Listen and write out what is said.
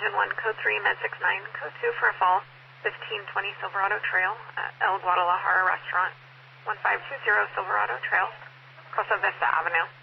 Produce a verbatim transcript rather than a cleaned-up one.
engine one, code three, med six nine, code two for a fall, fifteen twenty Silverado Trail, at El Guadalajara Restaurant, one five two zero Silverado Trail, Costa Vista Avenue.